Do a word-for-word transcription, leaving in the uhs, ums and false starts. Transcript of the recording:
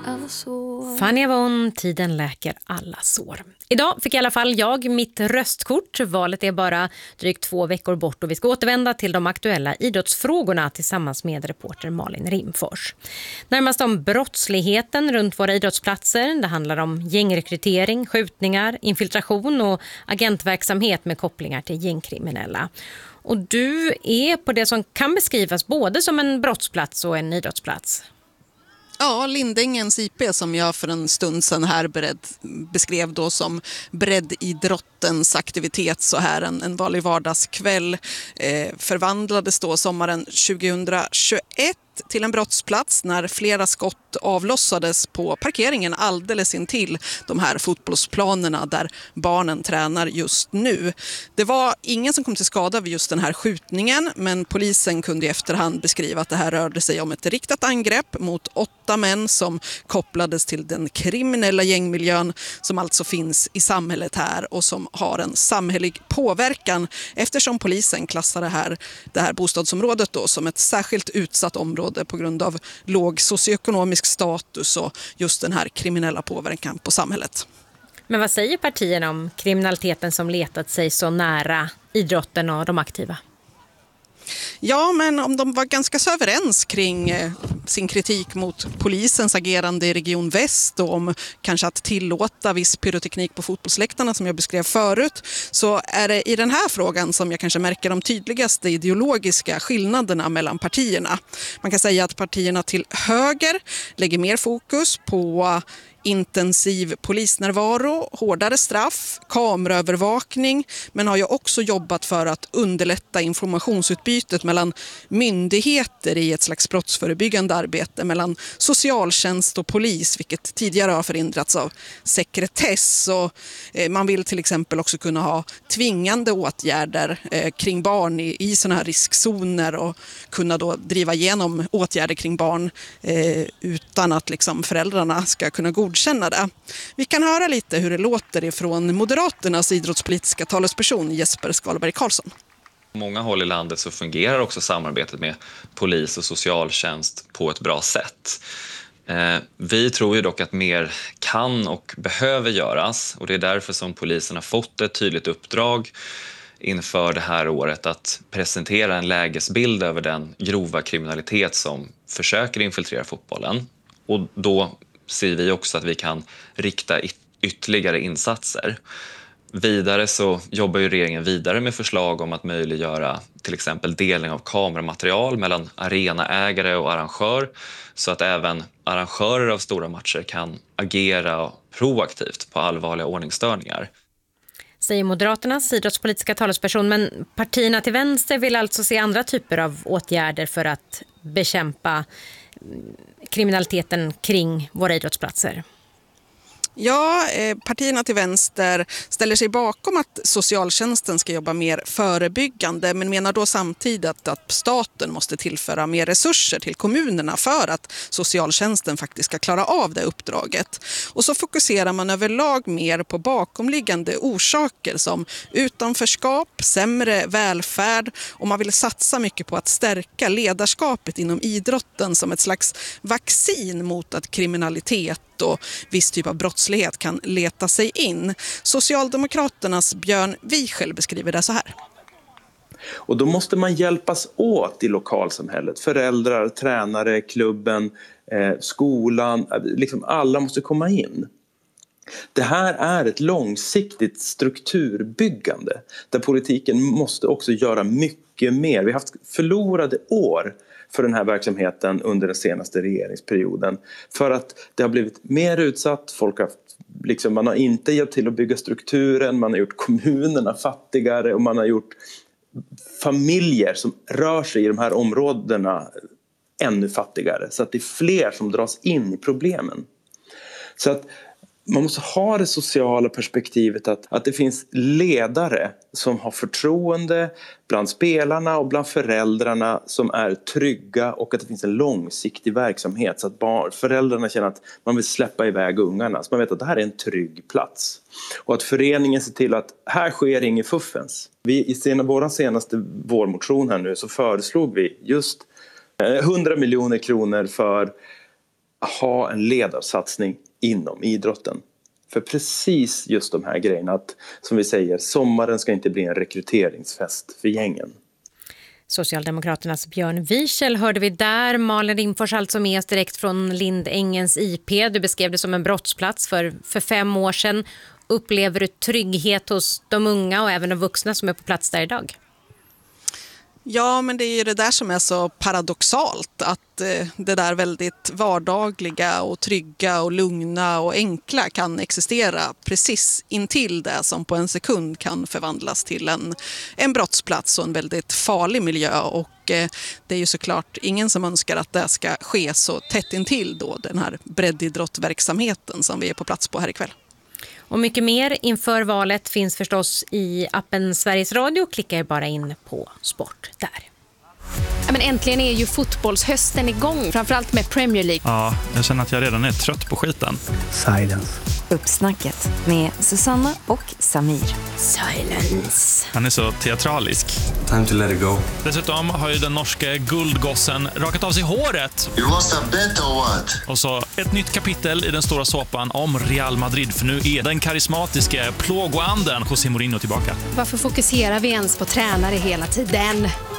Fanny Avon, tiden läker alla sår. Idag fick i alla fall jag mitt röstkort. Valet är bara drygt två veckor bort och vi ska återvända till de aktuella idrottsfrågorna tillsammans med reporter Malin Rimfors. Närmast om brottsligheten runt våra idrottsplatser. Det handlar om gängrekrytering, skjutningar, infiltration och agentverksamhet med kopplingar till gängkriminella. Och du är på det som kan beskrivas både som en brottsplats och en idrottsplats. Ja, Lindängens I P som jag för en stund sedan här bered, beskrev då som breddidrottens aktivitet så här en, en vanlig vardagskväll eh, förvandlades då sommaren tjugohundratjugoett till en brottsplats när flera skott avlossades på parkeringen alldeles intill de här fotbollsplanerna där barnen tränar just nu. Det var ingen som kom till skada vid just den här skjutningen, men polisen kunde i efterhand beskriva att det här rörde sig om ett riktat angrepp mot åtta män som kopplades till den kriminella gängmiljön som alltså finns i samhället här och som har en samhällelig påverkan eftersom polisen klassar det här, det här bostadsområdet då som ett särskilt utsatt område på grund av låg socioekonomisk status och just den här kriminella påverkan på samhället. Men vad säger partierna om kriminaliteten som letat sig så nära idrotten och de aktiva? Ja, men om de var ganska så överens kring eh, sin kritik mot polisens agerande i Region Väst och om kanske att tillåta viss pyroteknik på fotbollsläktarna som jag beskrev förut, så är det i den här frågan som jag kanske märker de tydligaste ideologiska skillnaderna mellan partierna. Man kan säga att partierna till höger lägger mer fokus på intensiv polisnärvaro, hårdare straff, kameraövervakning, men har ju också jobbat för att underlätta informationsutbytet mellan myndigheter i ett slags brottsförebyggande arbete mellan socialtjänst och polis, vilket tidigare har förhindrats av sekretess. Och man vill till exempel också kunna ha tvingande åtgärder kring barn i, i sådana här riskzoner och kunna då driva igenom åtgärder kring barn utan att liksom föräldrarna ska kunna godkänna det. Vi kan höra lite hur det låter ifrån Moderaternas idrottspolitiska talesperson Jesper Skalberg Karlsson. På många håll i landet så fungerar också samarbetet med polis och socialtjänst på ett bra sätt. Vi tror ju dock att mer kan och behöver göras och det är därför som polisen har fått ett tydligt uppdrag inför det här året att presentera en lägesbild över den grova kriminalitet som försöker infiltrera fotbollen. Och då ser vi också att vi kan rikta ytterligare insatser. Vidare så jobbar ju regeringen vidare med förslag om att möjliggöra till exempel delning av kameramaterial mellan arenaägare och arrangör så att även arrangörer av stora matcher kan agera proaktivt på allvarliga ordningsstörningar. Säger Moderaternas idrottspolitiska talesperson, men partierna till vänster vill alltså se andra typer av åtgärder för att bekämpa kriminaliteten kring våra idrottsplatser. Ja, partierna till vänster ställer sig bakom att socialtjänsten ska jobba mer förebyggande men menar då samtidigt att staten måste tillföra mer resurser till kommunerna för att socialtjänsten faktiskt ska klara av det uppdraget. Och så fokuserar man överlag mer på bakomliggande orsaker som utanförskap, sämre välfärd och man vill satsa mycket på att stärka ledarskapet inom idrotten som ett slags vaccin mot att kriminalitet och viss typ av brottslighet kan leta sig in. Socialdemokraternas Björn Wiechel beskriver det så här. Och då måste man hjälpas åt i lokalsamhället. Föräldrar, tränare, klubben, eh, skolan, liksom alla måste komma in. Det här är ett långsiktigt strukturbyggande där politiken måste också göra mycket mer. Vi har haft förlorade år för den här verksamheten under den senaste regeringsperioden. För att det har blivit mer utsatt, folk har, liksom, man har inte hjälpt till att bygga strukturen, man har gjort kommunerna fattigare och man har gjort familjer som rör sig i de här områdena ännu fattigare. Så att det är fler som dras in i problemen. Så att man måste ha det sociala perspektivet att, att det finns ledare som har förtroende bland spelarna och bland föräldrarna som är trygga och att det finns en långsiktig verksamhet så att barn, föräldrarna känner att man vill släppa iväg ungarna så man vet att det här är en trygg plats. Och att föreningen ser till att här sker inget fuffens. Vi, i sena, vår senaste vårmotion här nu så föreslog vi just hundra miljoner kronor för ha en ledarsatsning inom idrotten. För precis just de här grejerna, att som vi säger, sommaren ska inte bli en rekryteringsfest för gängen. Socialdemokraternas Björn Wiechel hörde vi där. Malin Rimfors alltså med oss direkt från Lindängens I P. Du beskrev det som en brottsplats för, för fem år sedan. Upplever du trygghet hos de unga och även de vuxna som är på plats där idag? Ja, men det är ju det där som är så paradoxalt, att eh, det där väldigt vardagliga och trygga och lugna och enkla kan existera precis intill det som på en sekund kan förvandlas till en, en brottsplats och en väldigt farlig miljö. Och eh, det är ju såklart ingen som önskar att det ska ske så tätt intill då den här breddidrottverksamheten som vi är på plats på här ikväll. Och mycket mer inför valet finns förstås i appen Sveriges Radio. Klicka er bara in på sport där. Ja, men äntligen är ju fotbollshösten igång, framförallt med Premier League. Ja, jag känner att jag redan är trött på skiten. Silence. Uppsnacket med Susanna och Samir. Silence. Han är så teatralisk. Time to let it go. Dessutom har ju den norske guldgossen rakat av sig håret. You lost a bet or what? Och så ett nytt kapitel i den stora såpan om Real Madrid. För nu är den karismatiska plågoanden José Mourinho tillbaka. Varför fokuserar vi ens på tränare hela tiden?